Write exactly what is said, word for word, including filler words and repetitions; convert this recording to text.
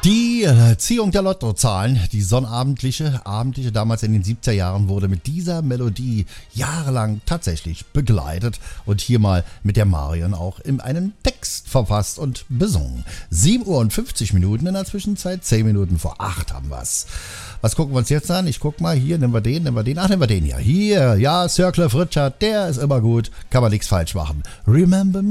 Die äh, Ziehung der Lottozahlen, die sonnabendliche, abendliche, damals in den siebziger Jahren, wurde mit dieser Melodie jahrelang tatsächlich begleitet und hier mal mit der Marion auch in einem Text verfasst und besungen. sieben Uhr und fünfzig Minuten in der Zwischenzeit, zehn Minuten vor acht haben wir's. Was gucken wir uns jetzt an? Ich guck mal, hier, nehmen wir den, nehmen wir den, ach, nehmen wir den hier. Hier, ja, Sir Cliff Richard, der ist immer gut, kann man nichts falsch machen. Remember me.